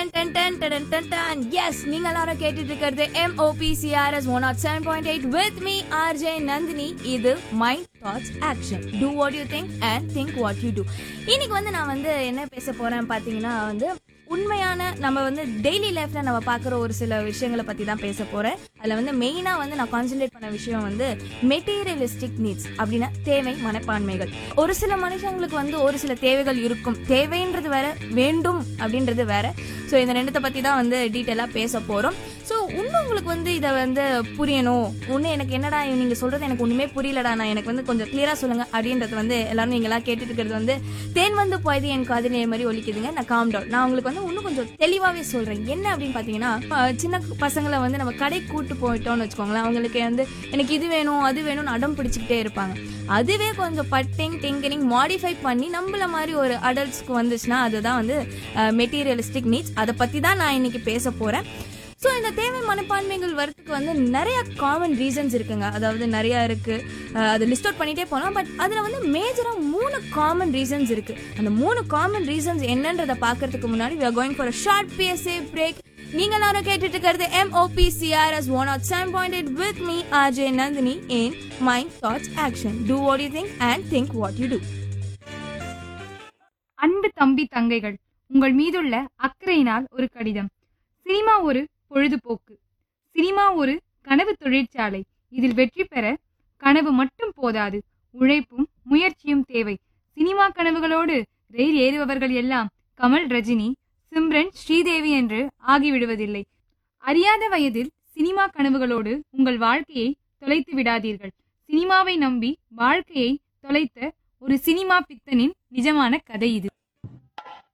Yes, நீங்க எல்லாரும் கேட்டுட்டு இருக்கிறது MOPCRS 107.8 with me RJ Nandini. இது Mind Thoughts Action. Do what you think and think what you do. இன்னைக்கு நான் என்ன பேச போறேன் பாத்தீங்கன்னா உண்மையான நம்ம டெய்லி லைஃப்ல நம்ம பார்க்குற ஒரு சில விஷயங்களை பத்தி தான் பேச போறேன். அதுல மெயினா நான் கான்சென்ட்ரேட் பண்ண விஷயம் மெட்டீரியலிஸ்டிக் நீட்ஸ் அப்படின்னா தேவை மனப்பான்மைகள். ஒரு சில மனுஷங்களுக்கு ஒரு சில தேவைகள் இருக்கும். தேவைன்றது வேற, வேண்டும் அப்படின்றது வேற. ஸோ இந்த ரெண்டத்தை பத்தி தான் டீட்டெயிலாக பேச போறோம். ஸோ இன்னும் உங்களுக்கு இதை புரியணும், ஒன்று எனக்கு என்னடா நீங்க சொல்றது எனக்கு ஒண்ணுமே புரியலடா, நான் எனக்கு கொஞ்சம் கிளியரா சொல்லுங்க அப்படின்றது எல்லாரும் நீங்களா கேட்டுட்டு இருக்கிறது தேன் போயது என் காதிலே மாதிரி ஒலிக்குதுங்க. நான் காம் டவுன். நான் உங்களுக்கு இன்னும் கொஞ்சம் தெளிவாவே சொல்றேன். என்ன அப்படின்னு பாத்தீங்கன்னா, சின்ன பசங்களை நம்ம கடை கூட்டு போயிட்டோம்னு வச்சுக்கோங்களேன், அவங்களுக்கு எனக்கு இது வேணும் அது வேணும்னு அடம் பிடிச்சிக்கிட்டே இருப்பாங்க. அதுவே கொஞ்சம் டிங்கரிங் மாடிஃபை பண்ணி நம்மள மாதிரி ஒரு அடல்ட்ஸ்க்கு வந்துச்சுன்னா அதுதான் மெட்டீரியலிஸ்டிக் நீட்ஸ். அதை பத்தி தான் நான் இன்னைக்கு பேச போறேன். ஸோ இந்த தேவை மனப்பான்மைகள் வரத்துக்கு நிறைய காமன் ரீசன்ஸ் இருக்குங்க. அதாவது நிறைய இருக்கு, அதை லிஸ்ட் அவுட் பண்ணிட்டே போகலாம். பட் அதில் மேஜரா 3 காமன் ரீசன்ஸ் இருக்கு. அந்த 3 காமன் ரீசன்ஸ் என்னன்றதை பார்க்கறதுக்கு முன்னாடி we are going for a short PSA break. நீங்க எல்லாரும் கேட்டுட்டு இருக்கிறது MOPCRS 107.8 with me RJ Nandini in Mind Thoughts Action. Do what you think and think what you do. அன்பு தம்பி தங்கைகள், உங்கள் மீதுள்ள அக்கறையினால் ஒரு கடிதம். சினிமா ஒரு பொழுதுபோக்கு. சினிமா ஒரு கனவு தொழிற்சாலை. இதில் வெற்றி பெற கனவு மட்டும் போதாது, உழைப்பும் முயற்சியும் தேவை. சினிமா கனவுகளோடு ரயில் ஏறுபவர்கள் எல்லாம் கமல், ரஜினி, சிம்ரன், ஸ்ரீதேவி என்று ஆகிவிடுவதில்லை. அறியாத வயதில் சினிமா கனவுகளோடு உங்கள் வாழ்க்கையை தொலைத்து விடாதீர்கள். சினிமாவை நம்பி வாழ்க்கையை தொலைத்த ஒரு சினிமா பித்தனின் நிஜமான கதை இது.